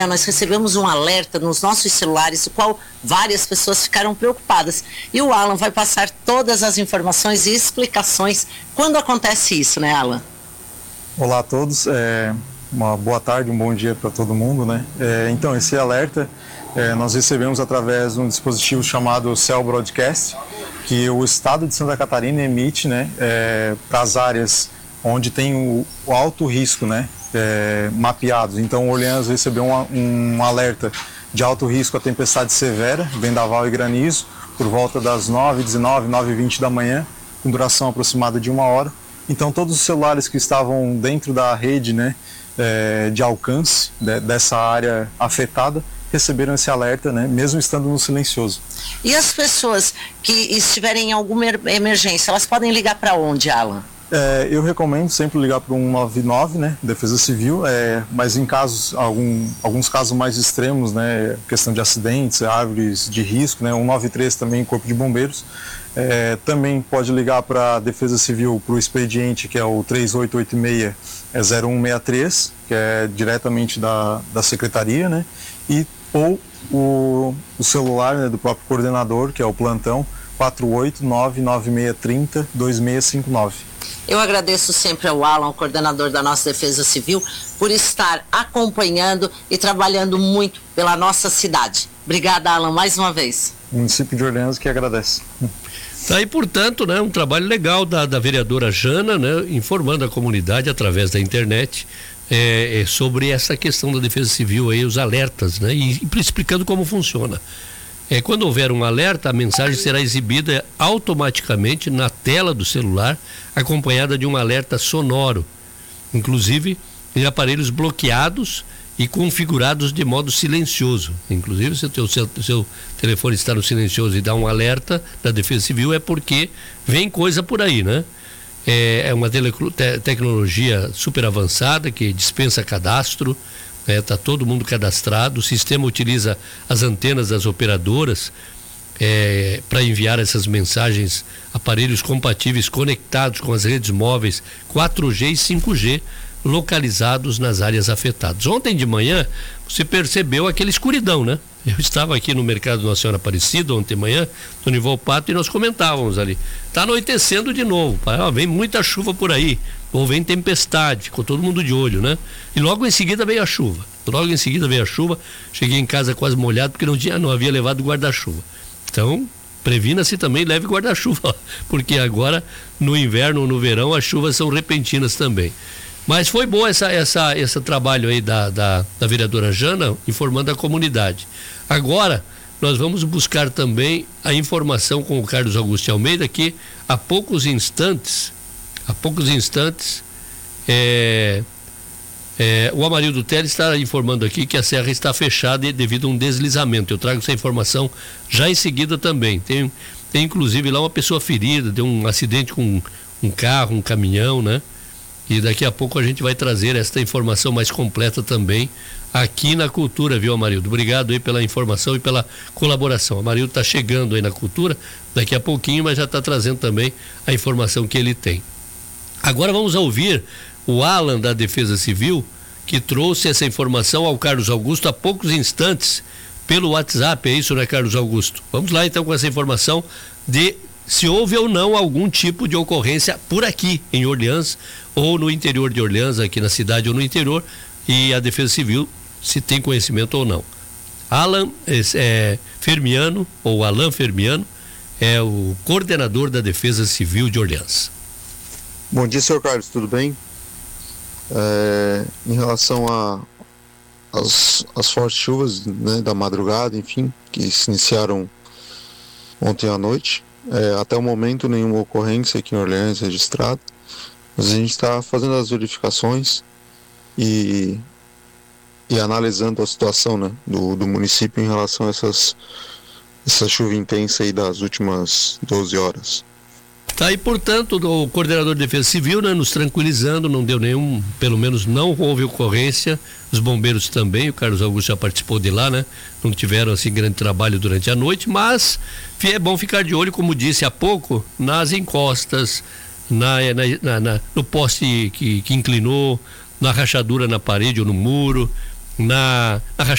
nós recebemos um alerta nos nossos celulares, o qual várias pessoas ficaram preocupadas. E o Alan vai passar todas as informações e explicações quando acontece isso, né, Alan? Olá a todos, uma boa tarde, um bom dia para todo mundo, né? Então, esse alerta nós recebemos através de um dispositivo chamado Cell Broadcast, que o estado de Santa Catarina emite, né, para as áreas onde tem o alto risco, né, mapeados. Então, Orleans recebeu um alerta de alto risco a tempestade severa, vendaval e granizo, por volta das 9h19, 9h20 da manhã, com duração aproximada de 1 hora. Então, todos os celulares que estavam dentro da rede, né, de alcance dessa área afetada receberam esse alerta, né, mesmo estando no silencioso. E as pessoas que estiverem em alguma emergência, elas podem ligar para onde, Alan? Eu recomendo sempre ligar para o 199, né, Defesa Civil, mas em alguns casos mais extremos, né, questão de acidentes, árvores de risco, né, 193 também, Corpo de Bombeiros. Também pode ligar para a Defesa Civil, para o expediente, que é o 3886-0163, que é diretamente da Secretaria, né, ou o celular, né, do próprio coordenador, que é o plantão 48996302659. Eu agradeço sempre ao Alan, o coordenador da nossa Defesa Civil, por estar acompanhando e trabalhando muito pela nossa cidade. Obrigada, Alan, mais uma vez. O município de Orleans que agradece. Tá aí, portanto, né, um trabalho legal da vereadora Jana, né, informando a comunidade através da internet sobre essa questão da Defesa Civil, aí, os alertas, né, e explicando como funciona. Quando houver um alerta, a mensagem será exibida automaticamente na tela do celular, acompanhada de um alerta sonoro, inclusive em aparelhos bloqueados e configurados de modo silencioso. Inclusive, se o seu telefone está no silencioso e dá um alerta da Defesa Civil, é porque vem coisa por aí, né? É uma tecnologia super avançada que dispensa cadastro. Está todo mundo cadastrado. O sistema utiliza as antenas das operadoras para enviar essas mensagens, aparelhos compatíveis conectados com as redes móveis 4G e 5G localizados nas áreas afetadas. Ontem de manhã você percebeu aquela escuridão, né? Eu estava aqui no Mercado Nossa Senhora Aparecida ontem de manhã, no Nival Pato, e nós comentávamos ali. Está anoitecendo de novo, vem muita chuva por aí, ou vem tempestade, ficou todo mundo de olho, né? E logo em seguida veio a chuva. Cheguei em casa quase molhado porque não havia levado guarda-chuva. Então, previna-se também, leve guarda-chuva, porque agora no inverno ou no verão as chuvas são repentinas também. Mas foi bom esse trabalho aí da vereadora Jana, informando a comunidade. Agora, nós vamos buscar também a informação com o Carlos Augusto Almeida, que há poucos instantes, o Amarildo Teles está informando aqui que a serra está fechada devido a um deslizamento. Eu trago essa informação já em seguida também. Tem inclusive lá uma pessoa ferida, deu um acidente com um carro, um caminhão, né? E daqui a pouco a gente vai trazer esta informação mais completa também aqui na Cultura, viu, Amarildo? Obrigado aí pela informação e pela colaboração. O Amarildo está chegando aí na Cultura daqui a pouquinho, mas já está trazendo também a informação que ele tem. Agora vamos ouvir o Alan da Defesa Civil, que trouxe essa informação ao Carlos Augusto há poucos instantes pelo WhatsApp. É isso, né, Carlos Augusto? Vamos lá então com essa informação de se houve ou não algum tipo de ocorrência por aqui em Orleans ou no interior de Orleans, aqui na cidade ou no interior, e a Defesa Civil se tem conhecimento ou não. Alan Fermiano, ou Alan Fermiano, é o coordenador da Defesa Civil de Orleans. Bom dia, senhor Carlos, tudo bem? Em relação às fortes chuvas, né, da madrugada, enfim, que se iniciaram ontem à noite, até o momento nenhuma ocorrência aqui em Orleans registrada, mas a gente está fazendo as verificações e analisando a situação, né, do município em relação a essa chuva intensa aí das últimas 12 horas. Tá aí, portanto, o coordenador de Defesa Civil, né, nos tranquilizando, não deu nenhum, pelo menos não houve ocorrência, os bombeiros também, o Carlos Augusto já participou de lá, né, não tiveram assim grande trabalho durante a noite, mas é bom ficar de olho, como disse há pouco, nas encostas, no poste que inclinou, na rachadura na parede ou no muro, na rachadura